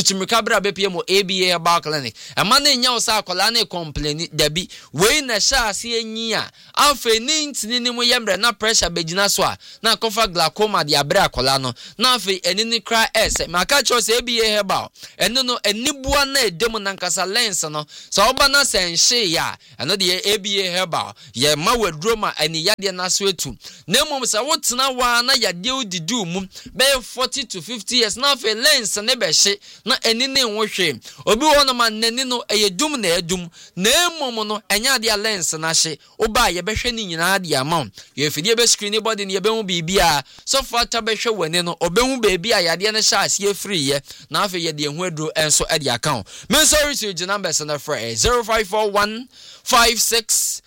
tuchimikabra BPM ABA Herbal Clinic amane nya osa akola na complain dabi we na sha ase enyi a afa ni ntini ni mu yembre na pressure begina so a na kofa glaucoma de abre akola no na afa enini cry ese maka cho se ABA Herbal eno no enibua na edem na nkasa lens no so oba na senhye ya eno de ABA Herbal ye ma wadroma ani yade na so etu na mom se wotena wa na yade odidu mu be 40 to 50 years na afa lens ne be hye na enini nwohwe obi wo no ma nani no eyedum na edum na mom no enya de lens na hye oba ye be hwe ni nyina de amount ye fidie be screen body ne ye be hu bibia so fata be hwe wani no obehu baby a yade ne hye ase free ye na afa ye de hu aduro enso e de account me sorry to the numbers na for 0541 56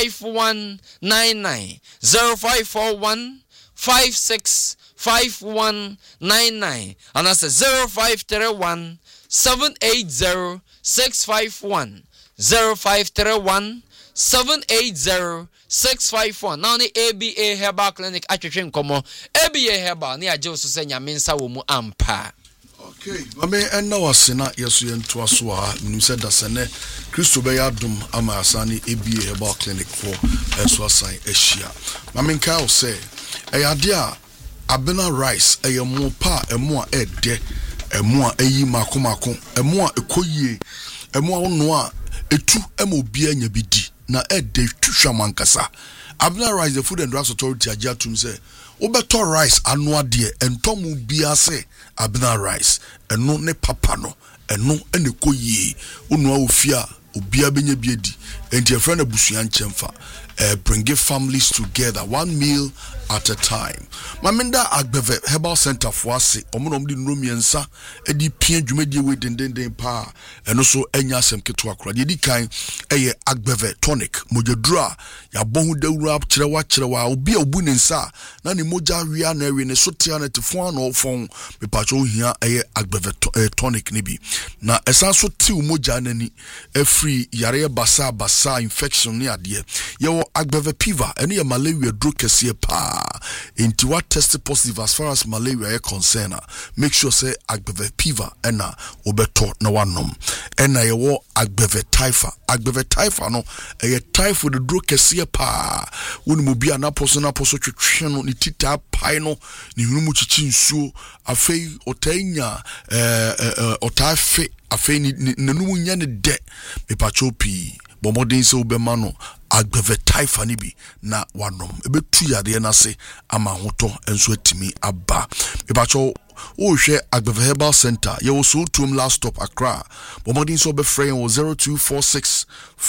5199 0541 56 5199 and that's 0531 780 651 0531 780 651 now the ABA Herbal Clinic atwetwe nkomo ABA Herbal ne agye so senya mensa wo mu ampa. Okay, mame enna wasena yeso yento aso a nim se da sene Kristo be yadom ama asane ABA Herbal Clinic for eso asan ehia. Mame nka o se eyade a abena rice eyemo pa emo a ede emo a eyi makomako emo a ekoyie emo a ono a etu ema obi anya bidi na ede twhwa mankasa. Abena rice the Food and Drugs Authority ajatum se obeto rice anu ade entomu bia se abena rice eno ne papa no eno ene koyie onu a ofia obia benya biedi enti efra na busua nchemfa bring families together, one meal at a time. Mamenda Agbeve Herbal Center for us, Omonom di Numiensa, Edi Pien Jumedi we den pa, and also Enya Sem Ketwakra. Di kind Agbeve tonic, Mojadra, ya bohu de rap, chirewa, obi obunensa, nani moja ria neri ne sotiane te fon or fon, me pacho here Agbeve tonic nibi. Na esanso ti umoja nani, free yare basa infection ni adie. Yo Agbeve Piva, any malaria drug kesiye pa. Inti what tested positive as far as malaria is concerned. Make sure say Agbeve Piva ena obeto na wanom. Ena yewo Agbeve Taifa no eye typh with the drug kesiye pa. Uni mubia na poso twetwe ni tita pai no ni hunu chichi nsuo afei otanya otafe afei ni nanumu nya ne de mepacho pi bomodin se obema no Agbeve Taifa ni bi na wanom ebetu yade na se ama hoto enso atimi aba mepacho o hwe Agbeve Herbal Center ye wo so tum last stop Accra bomodin so be frame 0246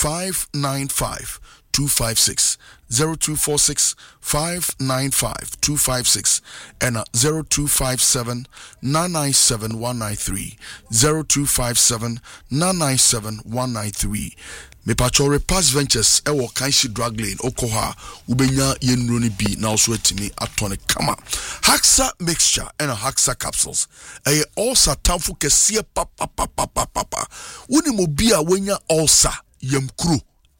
595 256 0246 595 256 and 0257 997 193 0257 997 193. Me pacho Repass Ventures ewo Kanshi Drug Lane okoha ubenya yenro ni bi na also etimi atone kama Haxa mixture and Haxa capsules eye ulcer tamfo kese papa uni mobia wenya ulcer yemkru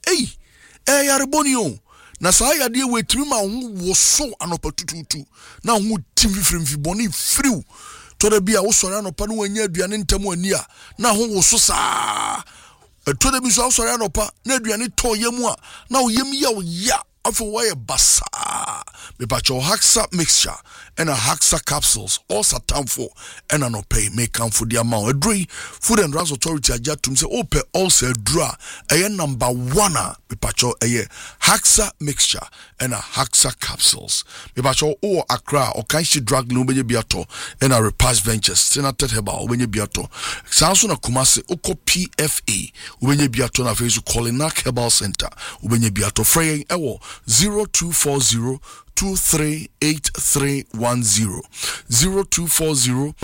yarebonio na saa yade we trima wo so anopatututu na ho tim fifrimfi boni friw to da bia wo sore anopa no wanya aduane ntamu ani a na ho wo so saa to da bi so sore anopa na aduane to yemu a na wo yem ya afo why basa me pacho Haxa mixture and a Haxa capsules also time for and no pay make come for the amount a dre Food and Drugs Authority ajatum say ope also dra a number 1 me pacho a Haxa mixture and a Haxa capsules me pacho o Accra or Kanshi Drug no benye biato and a Repass Ventures Senator Herbal benye biato sanso na Kumasi oko PFA benye biato na face Kolinak Herbal Center benye biato frey ewo 0240 238310 0240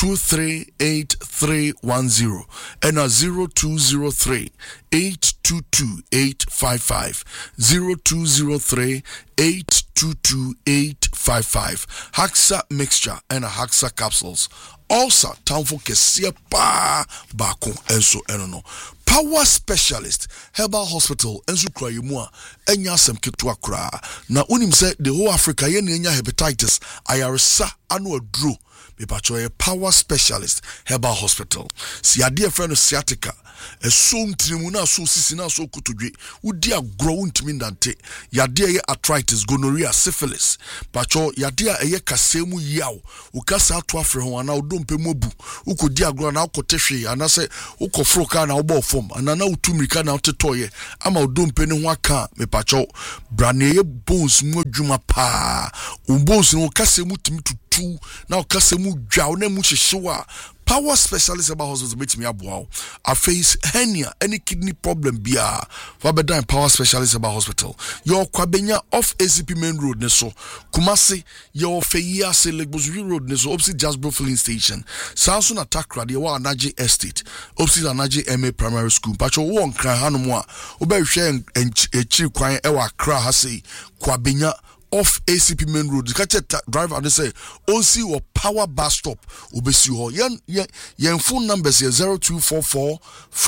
238310 and a 0203 822 855 0203 822 855 Haxa mixture and a Haxa capsules also town for kesia pa bako enso enono Power Specialist Herbal Hospital enso kra yemu a enya asem ketwa kra na unim say the whole Africa ye nya hepatitis ayaresa anu aduro me pacho a power specialist herbal hospital. Si ade friend sciatica e so ntrimu na so sisi na so kotodwe udi agro ntimi ndante yade ye arthritis gonorrhea syphilis pacho yade ye kasemu yaw ukasa ato afre ho ana odompe mobu ukodi agro na akotehwe ana se ukofro ka na obo fom ana na utumrika na otetoye ama odompe ne ho aka me pacho brane ye bones mu adwuma pa bones no kasemu timi tutu na kasemu dwa na mu hyehyewa power specialist about hospitals meet me aboa I face hernia any kidney problem bia wabeda power specialist about hospital your kwabenya off ACP main road ne so Kumasi your Feyia se Legbozuri road ne so opposite Jasbro filling station Samson attack radio wa Anaje estate opposite Anaje MA primary school pacho won kran hanom a obehwe enchiri kwan e wa Accra ha sei kwabenya off ACP main road catch driver and say OC or power bus stop obesi ho yen phone numbers here 0244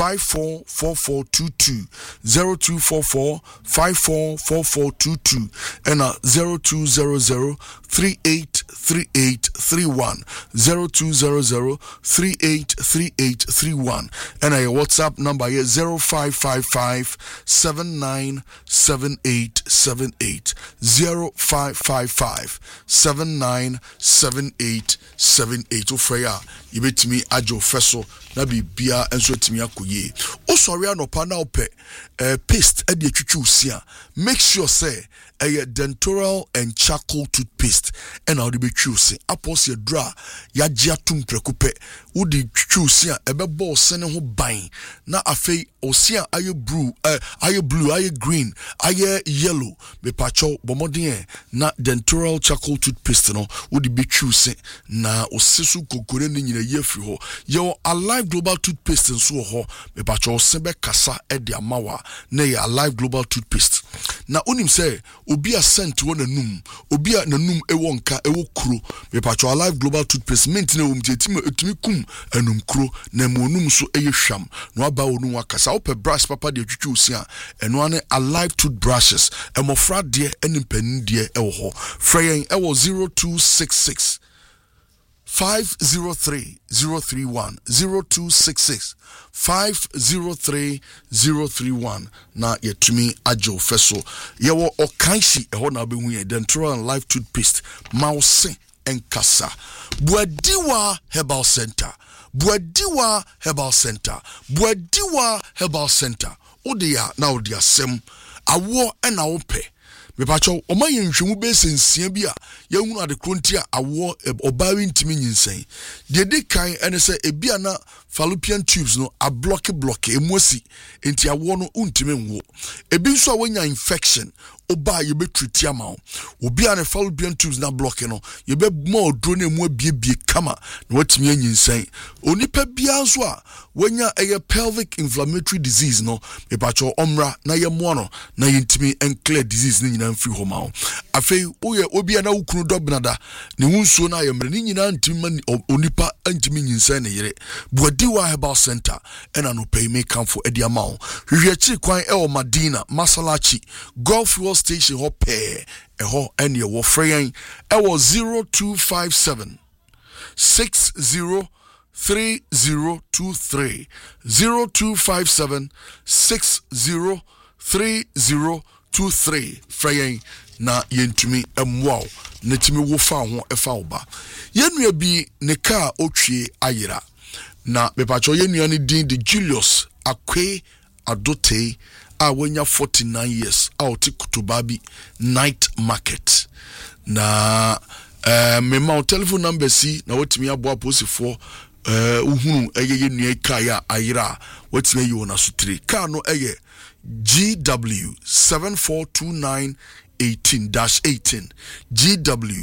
544422 0244 544422 and 0200 383831 0200 383831 and your WhatsApp number here 0555 797878 0555 797878 ofreya yibetimi ajo feso na bibia enso timi akoye osori anopa na ope paste e de twitwu usia make sure say a dentural and charcoal toothpaste and how the be choose apos your dra ya jiatum prekupe udi twitwu a ebe boss sene ho ban na afei osia aye blue aye green aye yellow me pacho bomodin na dentural charcoal toothpaste no udi be choose na osisu kokore ni nyina yefri ho your Alive Global toothpaste nso ho me pacho sebe kasa e de amawa na ya Alive Global toothpaste na onim say obi a sent won anum obi a nanum ewo nka ewo kuro me pacho Alive Global toothpaste maintain wo mtimi kum anum kuro na monum so eye hwam no aba onum akasa ope brush papa de twitwu osia eno ane Alive toothbrushes emofra de enimpani de ewo ho freyen ewo 0266 503-031 0266 503-031 na yetumi ajo feso yewo okanshi eho na behu ye dentural and life toothpaste mouse enkasa Buadiwa Herbal Center odia na odia sem awo na ope me pacho o ma yenhwemu be sensia bi a yehunu ade kronti a awo obawe ntimi nyinsen de de kan ene se ebia na fallopian tubes no a block emosi enti awo no untimi nwo ebi nso a wonya infection oba ye be treat ama obi an fallopian tubes na block no ye be mo odro na emu abiebie kama na watimi anyinsen onipa bia nso a wonya a pelvic inflammatory disease no me pacho omra na ye mo no na ye ntimi enclear disease ni nyina mfiri homa afei oye obi na wukunu dobnada ne hunsuo na ye mre ni nyina ntimi onipa ntimi nyinsen ne yere Buadiwa Herbal Center ena no pay me kamfo edi ama hwehwechi kwan e Madina Masalachi Golf Wall Station ho pe eho ene wo freyen e wo 0257 603023 0257 603023 freyen na yentumi emwao netimi wo fa ho efa oba yenua bi ne car otwie ayira na mepacho yenua ni din de Julius Akwe Adote a wenya 49 years out Kutubabi night market na mema telephone number si na wotimi abo aposifo uhunu eye yenua car ya ayira wotimi yi wona sutire car no eye GW 742918-18 GW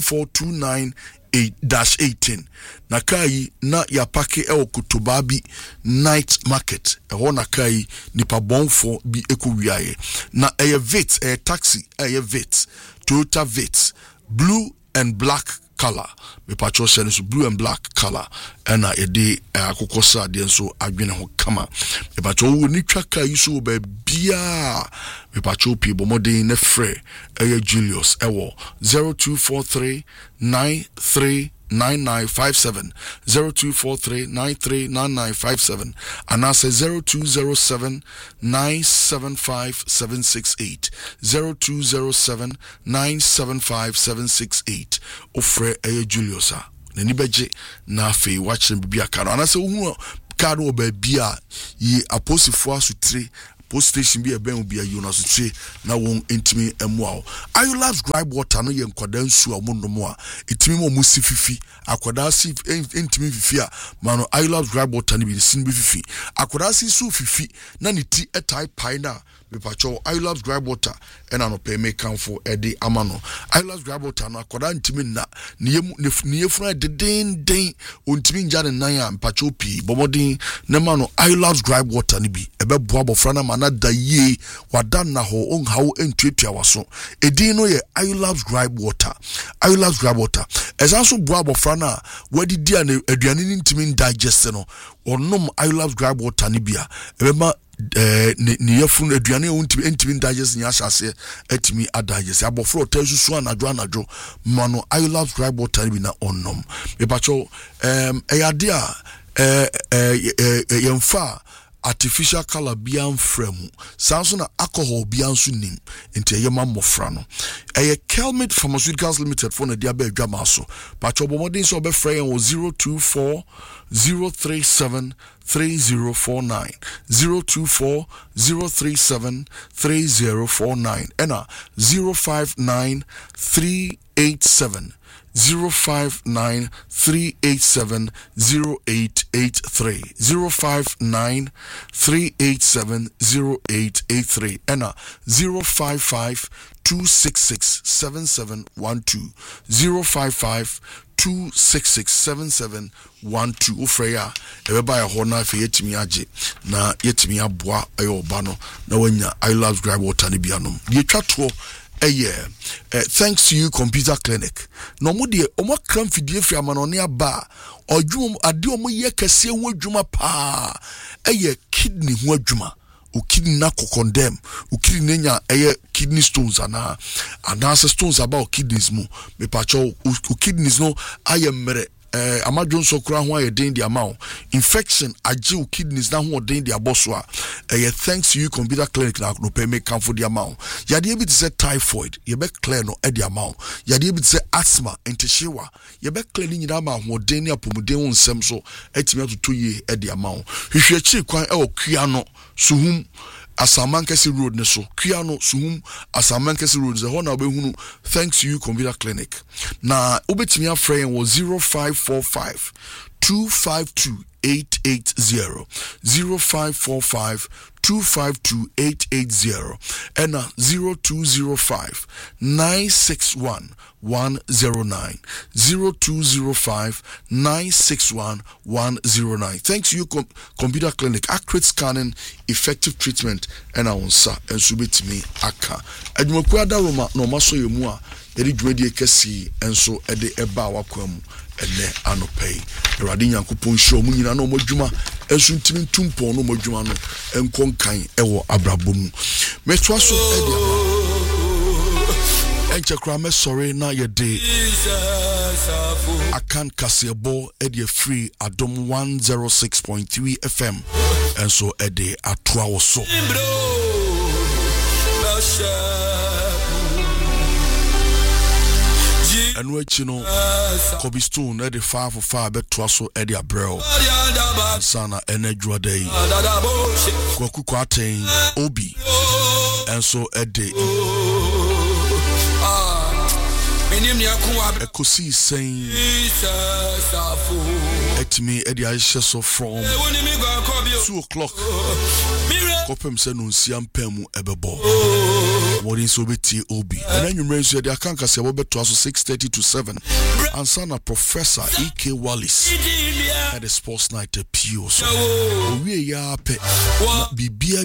7429-18 na kai na ya pake ewo Kutubabi night market eho na kai nipa bonfo bi ekowiaye na eye Vit taxi eye Vit Toyota Vit blue and black color me pacho se so blue and black color ena ede akokosa de nso adwene ho kama me pacho wo ni twaka yi so ba bia me pacho pi bomodin na frɛ eye Julius ewo 0243 93 9957 0243939957 and I say 0207 975 768 0207 975 768 ofre Juliusa nani beje na fe watch bibia card and I say who card oba bia yi aposifo asutire post station be a ben be a unasutire na won entimi emwa Ayulabs gripe water no ye nkwada nsu amonomo a etimi mo musififi akwada si entimi fifi a mano Ayulabs gripe water ni bi sin bi fifi akwada si su fifi na ni ti etai pai na Pacho Ayulabs gripe water and an pay me count for Eddie Amano. Ayulabs gripe water no akwada ntimi na niye funa de den untimi nja ne nan ya pacho pi bomodin ne mano Ayulabs gripe water ni bi ebe boa bofra na mana da ye wada na ho on hawo entuatua waso edin no ye Ayulabs gripe water esanso boa bofra na wadi dia na aduane ni ntimi digest no onom Ayulabs gripe water ni bia ebe ma ni yefun aduane ntimi digest nya asase etimi adigest abofro tesusu anadwo mano Ayulabs gripe water bi na onom me pacho eyade a yemfa artificial color bian frame sanso na alcohol bian su nim enti yema mofra no Kelmit Pharmaceuticals Limited for na dia ba adwama so pacho bomodin so be frey on 024 037 3049 024 037 3049 ena 059 387 059 387 0883 059 387 0883 ena 055 266 7712 055 2667712 Ofreya ebeba ya hona fe yetimi age na yetimi aboa ayoba no na wanya Ayulabs gripe water ni bianom ye twato thanks to you computer clinic no mo de omo kram fidie fi amanone aba odwum ade omo ye kase ho adwuma pa kidney ho adwuma o kidney na condemn o kidney nya kidney stones ana stones about kidneys mu me pacho o kidneys no ayemre amadwon so kura ho ayeden di amount infection age o kidneys na ho den di aboso a thanks to you computer clinic na no pay make for the amount yade bi to say typhoid ye be clear no the amount yade bi to say asthma entishewa ye be clear ni nyina ma ho den ni apomuden won nsem so etimi atoto ye the amount hwehwe chi kwan okua no suhum Asamankesi Road ne so Kiano Suhum Asamankesi Road ze ho na obehunu thanks to you computer clinic na obetimi afrɛ was 0545 252 880 0545 252 880 and 0205 961 109 0205 961 109. Thanks to you computer clinic, accurate scanning, effective treatment and answer and submit me aka adwumakuada roma no maso yemu a yeri dwedi ekesi enso ede eba wakwam ene anopei erade nyankopon hiro mu nyina no modwuma enso ntimi ntumpo no modwuma no enkonkan ewo abrabom metwa so ede enchekra me sorry na yede akan kasebo ede free adom 106.3 FM enso ede atwa wo so anu achi no Kobe Stone ede 5 for 5 beto so ede abrel sana enedwo dai kwaku kwaten obi enso ede ekosi sen etimi ede aisha so from 2 o'clock kopem se no nsiam pam ebebo wori so beti obi and anwumre so ede akanka se wo beto so 6:30 to 7 ansana Professor EK Wallace at the sports night appeal so we ya pe bibia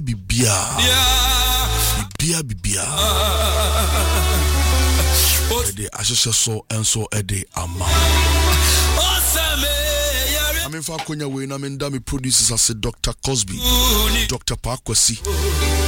ede asheshe so enso ede ama I'm in Fakonya way na menda me producers as Dr. Cosby, Dr. Parkwasi,